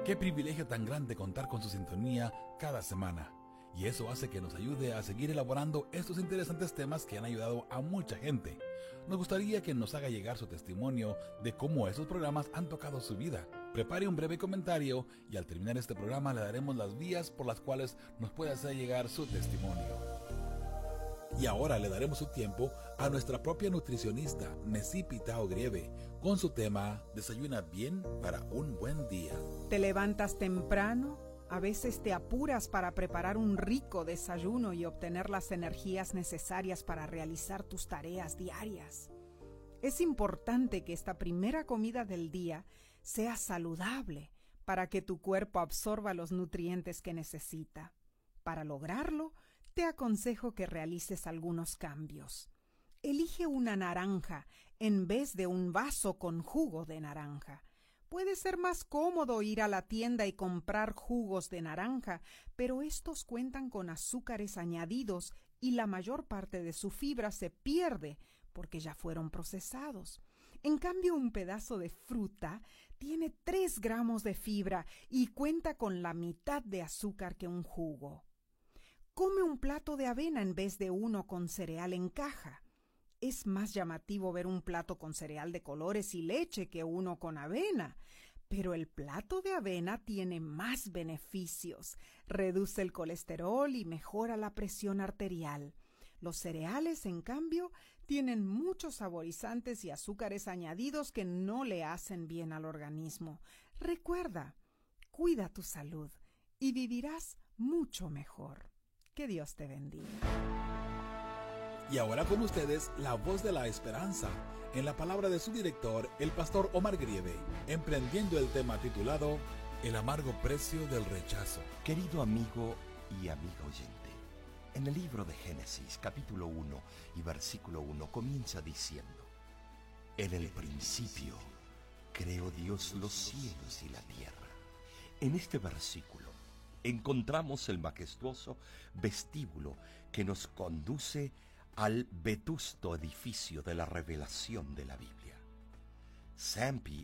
Qué privilegio tan grande contar con su sintonía cada semana. Y eso hace que nos ayude a seguir elaborando estos interesantes temas que han ayudado a mucha gente. Nos gustaría que nos haga llegar su testimonio de cómo esos programas han tocado su vida. Prepare un breve comentario y al terminar este programa le daremos las vías por las cuales nos puede hacer llegar su testimonio. Y ahora le daremos su tiempo a nuestra propia nutricionista, Nesí Pitao Grieve, con su tema Desayuna bien para un buen día. ¿Te levantas temprano? A veces te apuras para preparar un rico desayuno y obtener las energías necesarias para realizar tus tareas diarias. Es importante que esta primera comida del día sea saludable para que tu cuerpo absorba los nutrientes que necesita. Para lograrlo, te aconsejo que realices algunos cambios. Elige una naranja en vez de un vaso con jugo de naranja. Puede ser más cómodo ir a la tienda y comprar jugos de naranja, pero estos cuentan con azúcares añadidos y la mayor parte de su fibra se pierde porque ya fueron procesados. En cambio, un pedazo de fruta tiene 3 gramos de fibra y cuenta con la mitad de azúcar que un jugo. Come un plato de avena en vez de uno con cereal en caja. Es más llamativo ver un plato con cereal de colores y leche que uno con avena, pero el plato de avena tiene más beneficios. Reduce el colesterol y mejora la presión arterial. Los cereales, en cambio, tienen muchos saborizantes y azúcares añadidos que no le hacen bien al organismo. Recuerda, cuida tu salud y vivirás mucho mejor. Que Dios te bendiga. Y ahora con ustedes, la voz de la esperanza, en la palabra de su director, el pastor Omar Grieve, emprendiendo el tema titulado El amargo precio del rechazo. Querido amigo y amiga oyente, en el libro de Génesis, capítulo 1 y versículo 1, comienza diciendo: En el principio creó Dios los cielos y la tierra. En este versículo encontramos el majestuoso vestíbulo que nos conduce al vetusto edificio de la revelación de la Biblia. Sampi